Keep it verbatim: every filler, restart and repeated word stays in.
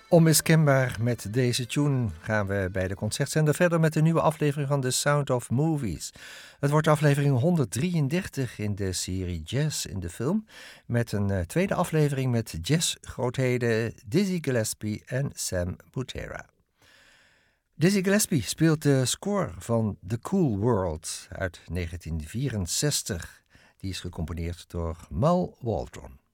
Onmiskenbaar met deze tune gaan we bij de Concertzender verder met een nieuwe aflevering van The Sound of Movies. Het wordt aflevering honderddrieëndertig in de serie Jazz in de film, met een uh, tweede aflevering met jazzgrootheden Dizzy Gillespie en Sam Butera. Dizzy Gillespie speelt de score van The Cool World uit negentien vierenzestig. Die is gecomponeerd door Mal Waldron.